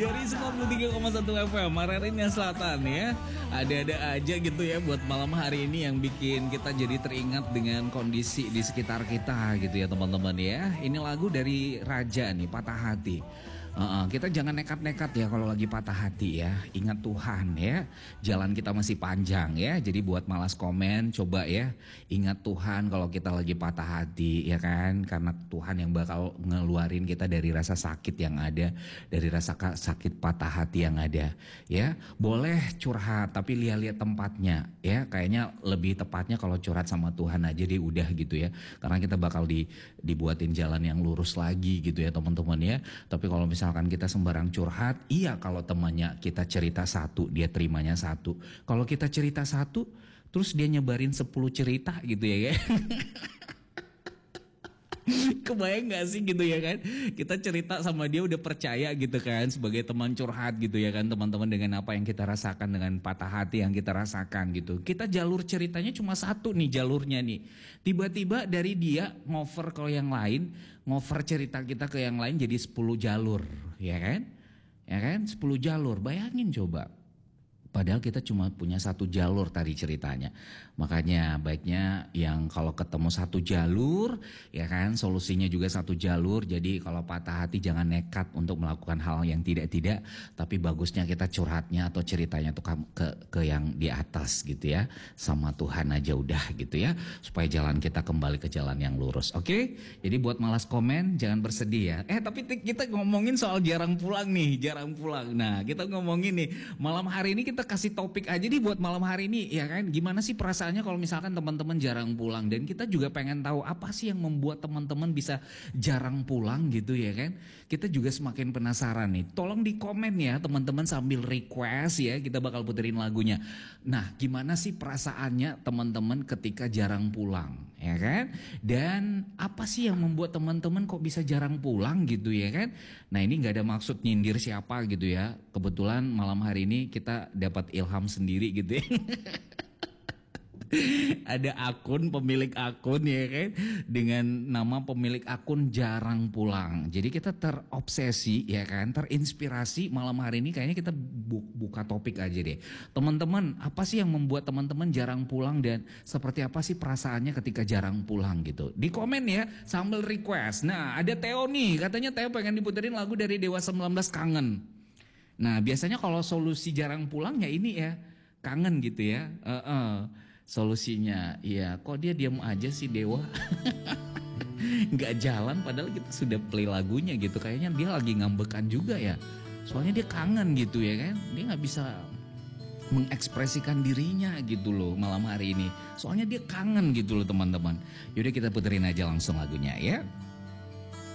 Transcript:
Dari 93,1 FM Mararinnya Selatan ya. Ada-ada aja gitu ya buat malam hari ini yang bikin kita jadi teringat dengan kondisi di sekitar kita gitu ya teman-teman ya. Ini lagu dari Raja nih, Patah Hati. Kita jangan nekat-nekat ya kalau lagi patah hati ya. Ingat Tuhan ya, jalan kita masih panjang ya. Jadi buat malas komen, coba ya ingat Tuhan kalau kita lagi patah hati ya kan. Karena Tuhan yang bakal ngeluarin kita dari rasa sakit yang ada, dari rasa sakit patah hati yang ada ya. Boleh curhat tapi lihat-lihat tempatnya ya. Kayaknya lebih tepatnya kalau curhat sama Tuhan aja deh udah gitu ya. Karena kita bakal dibuatin jalan yang lurus lagi gitu ya teman-teman ya. Tapi kalau misalkan kita sembarang curhat, iya kalau temannya kita cerita satu, dia terimanya satu. Kalau kita cerita satu, terus dia nyebarin 10 cerita gitu ya. Kebayang gak sih gitu ya kan? Kita cerita sama dia udah percaya gitu kan sebagai teman curhat gitu ya kan teman-teman, dengan apa yang kita rasakan, dengan patah hati yang kita rasakan gitu. Kita jalur ceritanya cuma satu nih jalurnya nih. Tiba-tiba dari dia ngover ke yang lain, ngover cerita kita ke yang lain jadi 10 jalur ya kan? Ya kan? 10 jalur, bayangin coba. Padahal kita cuma punya satu jalur tadi ceritanya. Makanya baiknya yang kalau ketemu satu jalur ya kan, solusinya juga satu jalur. Jadi kalau patah hati jangan nekat untuk melakukan hal yang tidak-tidak, tapi bagusnya kita curhatnya atau ceritanya tuh ke yang di atas gitu ya. Sama Tuhan aja udah gitu ya, supaya jalan kita kembali ke jalan yang lurus. Oke? Jadi buat malas komen jangan bersedih ya. Tapi kita ngomongin soal jarang pulang nih, jarang pulang. Nah, kita ngomongin nih malam hari ini, kita kasih topik aja nih buat malam hari ini ya kan. Gimana sih perasaannya kalau misalkan teman-teman jarang pulang, dan kita juga pengen tahu apa sih yang membuat teman-teman bisa jarang pulang gitu ya kan. Kita juga semakin penasaran nih. Tolong di komen ya teman-teman sambil request ya, kita bakal puterin lagunya. Nah, gimana sih perasaannya teman-teman ketika jarang pulang ya kan? Dan apa sih yang membuat teman-teman kok bisa jarang pulang gitu ya kan? Nah, ini nggak ada maksud nyindir siapa gitu ya. Kebetulan malam hari ini kita dapat ilham sendiri gitu ya. Ada pemilik akun ya kan, dengan nama pemilik akun jarang pulang. Jadi kita terobsesi ya kan, terinspirasi malam hari ini kayaknya kita buka topik aja deh. Teman-teman, apa sih yang membuat teman-teman jarang pulang, dan seperti apa sih perasaannya ketika jarang pulang gitu? Di komen ya sambil request. Nah, ada Theo nih, katanya Theo pengen diputerin lagu dari Dewa 19 Kangen. Nah, biasanya kalau solusi jarang pulang ya ini ya, kangen gitu ya. Solusinya, iya kok dia diam aja sih Dewa. Nggak jalan padahal kita sudah play lagunya gitu. Kayaknya dia lagi ngambekan juga ya. Soalnya dia kangen gitu ya kan. Dia nggak bisa mengekspresikan dirinya gitu loh malam hari ini. Soalnya dia kangen gitu loh teman-teman. Yaudah kita puterin aja langsung lagunya ya.